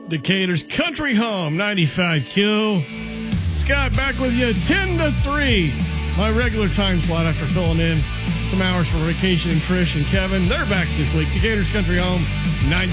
Decatur's Country Home, 95Q. Scott back with you 10 to 3. My regular time slot after filling in some hours for vacation. And Trish and Kevin, they're back this week. Decatur's Country Home, 90.